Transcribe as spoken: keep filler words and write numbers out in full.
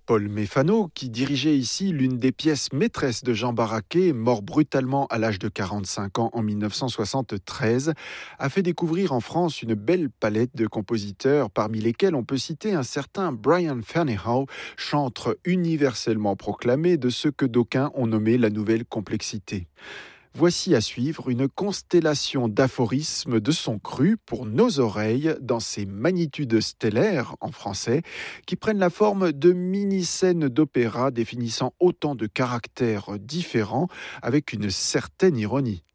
Paul Méfano, qui dirigeait ici l'une des pièces maîtresses de Jean Barraquet, mort brutalement à l'âge de quarante-cinq ans en mille neuf cent soixante-treize, a fait découvrir en France une belle palette de compositeurs, parmi lesquels on peut citer un certain Brian Ferneyhough, chantre universellement proclamé de ce que d'aucuns ont nommé la nouvelle complexité. Voici à suivre une constellation d'aphorismes de son cru pour nos oreilles dans ces magnitudes stellaires en français qui prennent la forme de mini-scènes d'opéra définissant autant de caractères différents avec une certaine ironie.